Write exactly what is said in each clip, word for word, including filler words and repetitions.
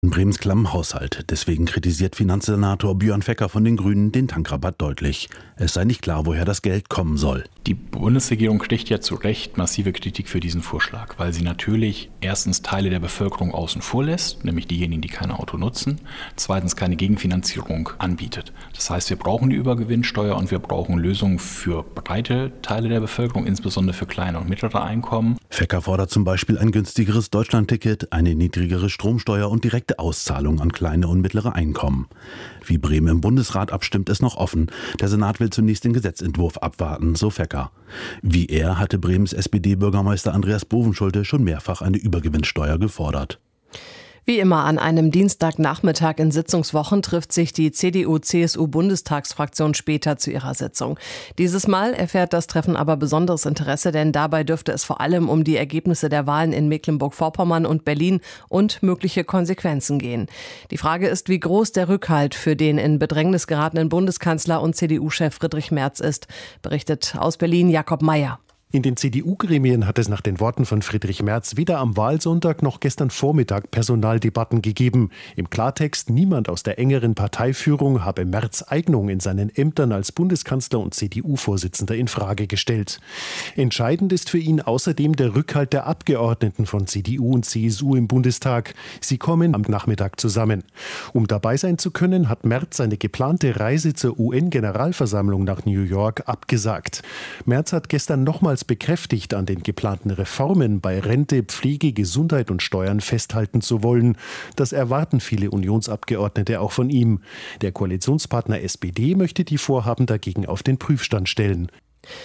Bremens klammen Haushalt. Deswegen kritisiert Finanzsenator Björn Fecker von den Grünen den Tankrabatt deutlich. Es sei nicht klar, woher das Geld kommen soll. Die Bundesregierung kriegt ja zu Recht massive Kritik für diesen Vorschlag, weil sie natürlich erstens Teile der Bevölkerung außen vor lässt, nämlich diejenigen, die kein Auto nutzen, zweitens keine Gegenfinanzierung anbietet. Das heißt, wir brauchen die Übergewinnsteuer und wir brauchen Lösungen für breite Teile der Bevölkerung, insbesondere für kleine und mittlere Einkommen. Fecker fordert zum Beispiel ein günstigeres Deutschlandticket, eine niedrigere Stromsteuer und direkte Auszahlung an kleine und mittlere Einkommen. Wie Bremen im Bundesrat abstimmt, ist noch offen. Der Senat will zunächst den Gesetzentwurf abwarten, so Fecker. Wie er hatte Bremens S P D-Bürgermeister Andreas Bovenschulte schon mehrfach eine Übergewinnsteuer gefordert. Wie immer an einem Dienstagnachmittag in Sitzungswochen trifft sich die C D U-C S U-Bundestagsfraktion später zu ihrer Sitzung. Dieses Mal erfährt das Treffen aber besonderes Interesse, denn dabei dürfte es vor allem um die Ergebnisse der Wahlen in Mecklenburg-Vorpommern und Berlin und mögliche Konsequenzen gehen. Die Frage ist, wie groß der Rückhalt für den in Bedrängnis geratenen Bundeskanzler und C D U-Chef Friedrich Merz ist, berichtet aus Berlin Jakob Mayer. In den C D U-Gremien hat es nach den Worten von Friedrich Merz weder am Wahlsonntag noch gestern Vormittag Personaldebatten gegeben. Im Klartext, niemand aus der engeren Parteiführung habe Merz' Eignung in seinen Ämtern als Bundeskanzler und C D U-Vorsitzender in Frage gestellt. Entscheidend ist für ihn außerdem der Rückhalt der Abgeordneten von C D U und C S U im Bundestag. Sie kommen am Nachmittag zusammen. Um dabei sein zu können, hat Merz seine geplante Reise zur U N-Generalversammlung nach New York abgesagt. Merz hat gestern nochmals bekräftigt, an den geplanten Reformen bei Rente, Pflege, Gesundheit und Steuern festhalten zu wollen. Das erwarten viele Unionsabgeordnete auch von ihm. Der Koalitionspartner S P D möchte die Vorhaben dagegen auf den Prüfstand stellen.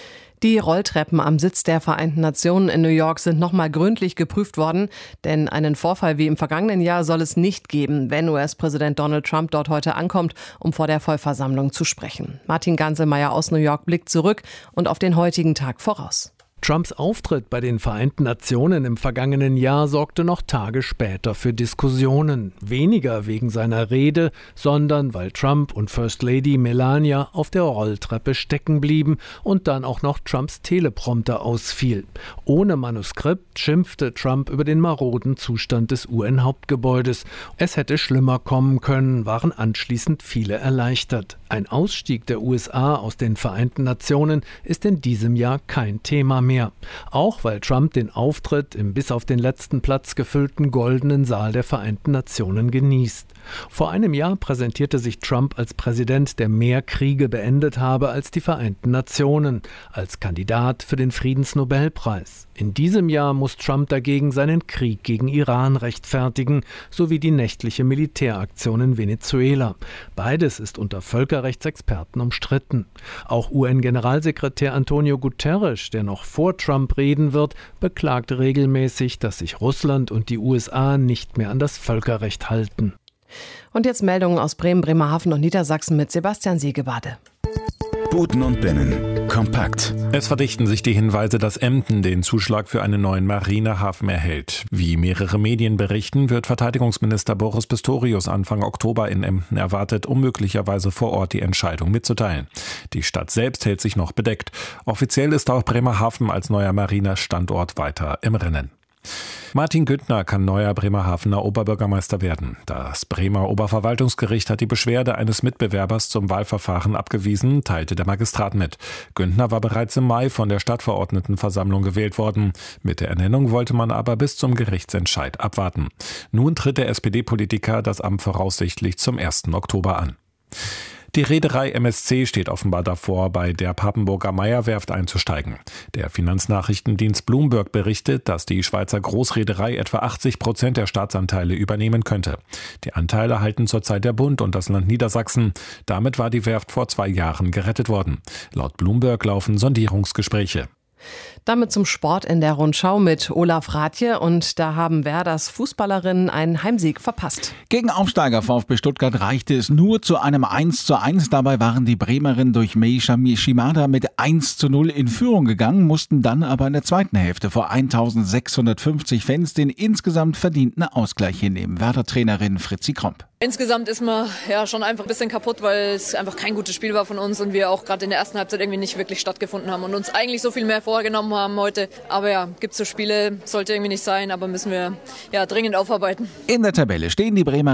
Die Rolltreppen am Sitz der Vereinten Nationen in New York sind nochmal gründlich geprüft worden, denn einen Vorfall wie im vergangenen Jahr soll es nicht geben, wenn U S-Präsident Donald Trump dort heute ankommt, um vor der Vollversammlung zu sprechen. Martin Ganselmeier aus New York blickt zurück und auf den heutigen Tag voraus. Trumps Auftritt bei den Vereinten Nationen im vergangenen Jahr sorgte noch Tage später für Diskussionen. Weniger wegen seiner Rede, sondern weil Trump und First Lady Melania auf der Rolltreppe stecken blieben und dann auch noch Trumps Teleprompter ausfiel. Ohne Manuskript schimpfte Trump über den maroden Zustand des U N-Hauptgebäudes. Es hätte schlimmer kommen können, waren anschließend viele erleichtert. Ein Ausstieg der U S A aus den Vereinten Nationen ist in diesem Jahr kein Thema mehr. Mehr. Auch weil Trump den Auftritt im bis auf den letzten Platz gefüllten Goldenen Saal der Vereinten Nationen genießt. Vor einem Jahr präsentierte sich Trump als Präsident, der mehr Kriege beendet habe als die Vereinten Nationen, als Kandidat für den Friedensnobelpreis. In diesem Jahr muss Trump dagegen seinen Krieg gegen Iran rechtfertigen, sowie die nächtliche Militäraktion in Venezuela. Beides ist unter Völkerrechtsexperten umstritten. Auch U N-Generalsekretär Antonio Guterres, der noch vor Trump reden wird, beklagt regelmäßig, dass sich Russland und die U S A nicht mehr an das Völkerrecht halten. Und jetzt Meldungen aus Bremen, Bremerhaven und Niedersachsen mit Sebastian Siegebade. Buten und Binnen. Kompakt. Es verdichten sich die Hinweise, dass Emden den Zuschlag für einen neuen Marinehafen erhält. Wie mehrere Medien berichten, wird Verteidigungsminister Boris Pistorius Anfang Oktober in Emden erwartet, um möglicherweise vor Ort die Entscheidung mitzuteilen. Die Stadt selbst hält sich noch bedeckt. Offiziell ist auch Bremerhaven als neuer Marinastandort weiter im Rennen. Martin Güntner kann neuer Bremerhavener Oberbürgermeister werden. Das Bremer Oberverwaltungsgericht hat die Beschwerde eines Mitbewerbers zum Wahlverfahren abgewiesen, teilte der Magistrat mit. Güntner war bereits im Mai von der Stadtverordnetenversammlung gewählt worden. Mit der Ernennung wollte man aber bis zum Gerichtsentscheid abwarten. Nun tritt der S P D-Politiker das Amt voraussichtlich zum ersten Oktober an. Die Reederei M S C steht offenbar davor, bei der Papenburger Meyer-Werft einzusteigen. Der Finanznachrichtendienst Bloomberg berichtet, dass die Schweizer Großreederei etwa achtzig Prozent der Staatsanteile übernehmen könnte. Die Anteile halten zurzeit der Bund und das Land Niedersachsen. Damit war die Werft vor zwei Jahren gerettet worden. Laut Bloomberg laufen Sondierungsgespräche. Damit zum Sport in der Rundschau mit Olaf Rathje und da haben Werders Fußballerinnen einen Heimsieg verpasst. Gegen Aufsteiger VfB Stuttgart reichte es nur zu einem eins zu eins. Dabei waren die Bremerinnen durch Mei Shimada mit eins zu null in Führung gegangen, mussten dann aber in der zweiten Hälfte vor eintausendsechshundertfünfzig Fans den insgesamt verdienten Ausgleich hinnehmen. Werder-Trainerin Fritzi Kromp. Insgesamt ist man ja schon einfach ein bisschen kaputt, weil es einfach kein gutes Spiel war von uns und wir auch gerade in der ersten Halbzeit irgendwie nicht wirklich stattgefunden haben und uns eigentlich so viel mehr vorgenommen haben heute. Aber ja, gibt es so Spiele, sollte irgendwie nicht sein, aber müssen wir ja dringend aufarbeiten. In der Tabelle stehen die Bremer